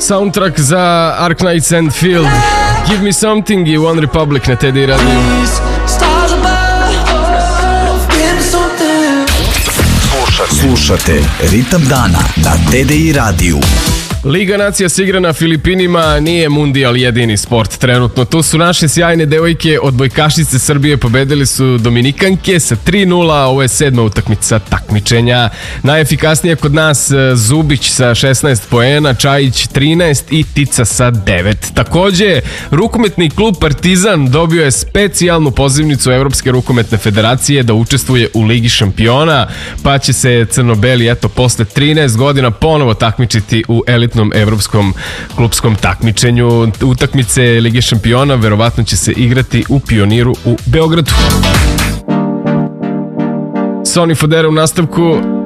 Soundtrack za Arknights and Field. Give Me Something i One Republic na TDI radiju. Slušate Ritam dana na TDI radiju. Liga nacija se igra na Filipinima, nije mundijal jedini sport trenutno. Tu su naše sjajne devojke, odbojkašice Srbije pobedili su Dominikanke sa 3-0, ovo je 7. utakmica takmičenja. Najefikasnije kod nas Zubić sa 16 poena, Čajić 13 i Tica sa 9. Takođe, rukometni klub Partizan dobio je specijalnu pozivnicu Evropske rukometne federacije da učestvuje u Ligi šampiona, pa će se crno-beli posle 13 godina ponovo takmičiti u elitnom evropskom klubskom takmičenju. Utakmice Lige šampiona verovatno će se igrati u Pioniru u Beogradu. Sonny Fodera u nastavku.